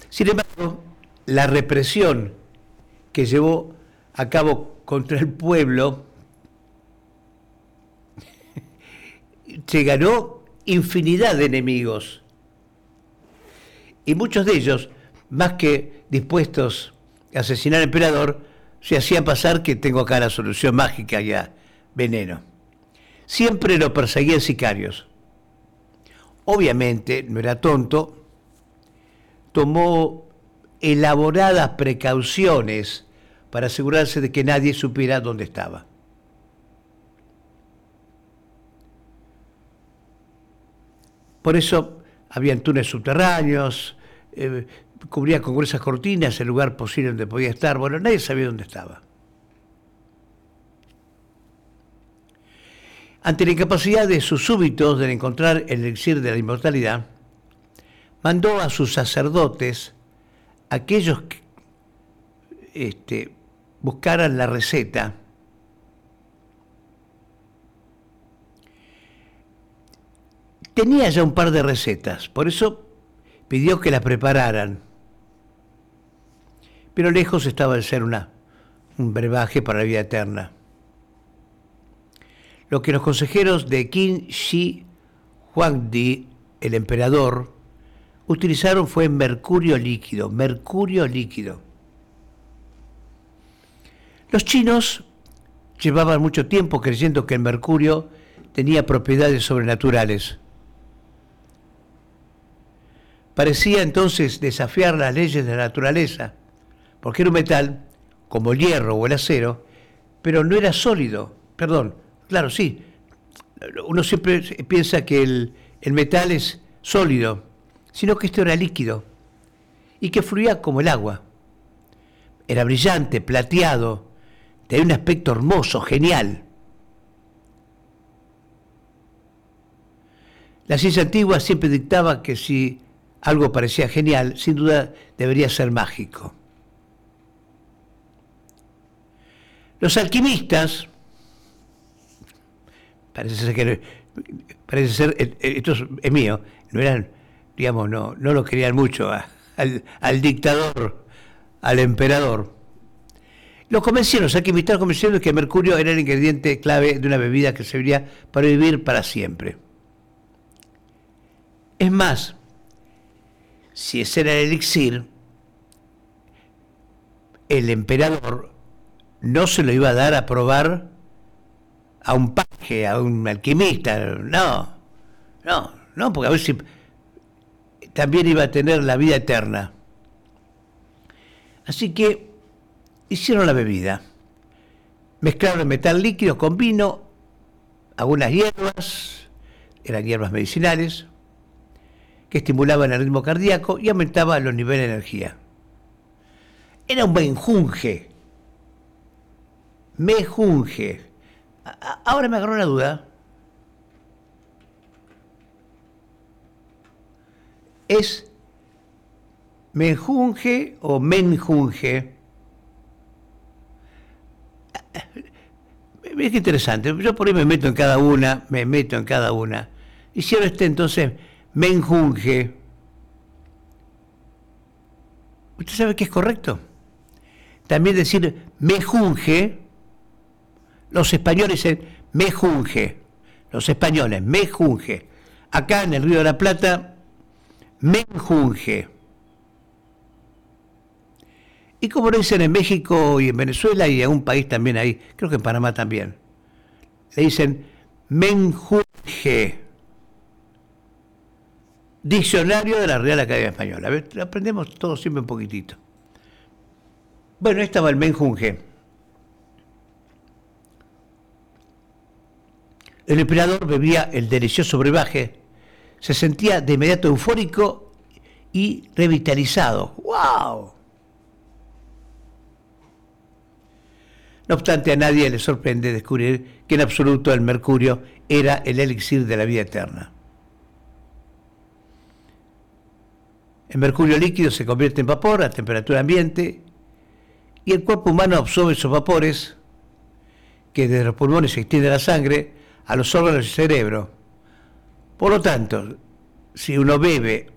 Sin embargo, la represión que llevó a cabo contra el pueblo se ganó infinidad de enemigos. Y muchos de ellos, más que dispuestos a asesinar al emperador, se hacían pasar que tengo acá la solución mágica ya, veneno. Siempre lo perseguían sicarios. Obviamente, no era tonto, tomó elaboradas precauciones para asegurarse de que nadie supiera dónde estaba. Por eso había túneles subterráneos, cubría con gruesas cortinas el lugar posible donde podía estar. Bueno, nadie sabía dónde estaba. Ante la incapacidad de sus súbditos de encontrar el elixir de la inmortalidad, mandó a sus sacerdotes, aquellos que buscaran la receta. Tenía ya un par de recetas, por eso pidió que las prepararan. Pero lejos estaba de ser un brebaje para la vida eterna. Lo que los consejeros de Qin Shi Huangdi, el emperador, utilizaron fue mercurio líquido. Mercurio líquido. Los chinos llevaban mucho tiempo creyendo que el mercurio tenía propiedades sobrenaturales. Parecía entonces desafiar las leyes de la naturaleza, porque era un metal, como el hierro o el acero, pero no era sólido. Perdón, claro, sí. Uno siempre piensa que el metal es sólido, sino que esto era líquido y que fluía como el agua. Era brillante, plateado, tenía un aspecto hermoso, genial. La ciencia antigua siempre dictaba que si algo parecía genial, sin duda debería ser mágico. Los alquimistas, parece ser, esto es mío, no eran, digamos, no lo querían mucho al dictador, al emperador. Los alquimistas convencieron de que el mercurio era el ingrediente clave de una bebida que serviría para vivir para siempre. Es más, si ese era el elixir, el emperador no se lo iba a dar a probar a un paje, a un alquimista, no, porque a ver si también iba a tener la vida eterna. Así que hicieron la bebida, mezclaron el metal líquido con vino, algunas hierbas, eran hierbas medicinales, que estimulaban el ritmo cardíaco y aumentaban los niveles de energía. Era un menjunje. Ahora me agarró la duda. ¿Es menjunje o menjunje? Es interesante. Yo por ahí me meto en cada una. Hicieron entonces menjunje. ¿Usted sabe qué es correcto? También decir mejunje. Los españoles dicen mejunje. Los españoles, mejunje. Acá en el Río de la Plata, menjunje. Y como lo dicen en México y en Venezuela y en un país también ahí, creo que en Panamá también, le dicen menjunje. Diccionario de la Real Academia Española. A ver, aprendemos todo siempre un poquitito. Bueno, ahí estaba el menjunje. El emperador bebía el delicioso brebaje, se sentía de inmediato eufórico y revitalizado. ¡Wow! No obstante, a nadie le sorprende descubrir que en absoluto el mercurio era el elixir de la vida eterna. El mercurio líquido se convierte en vapor a temperatura ambiente y el cuerpo humano absorbe esos vapores que desde los pulmones se extiende a la sangre, a los órganos del cerebro. Por lo tanto, si uno bebe